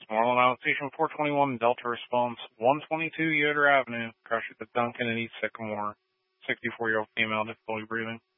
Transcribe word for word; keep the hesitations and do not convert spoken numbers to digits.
Marlin Island Station four twenty-one, Delta response, one twenty-two Yoder Avenue, crash at the Duncan and East Sycamore. sixty-four-year-old female, difficulty breathing.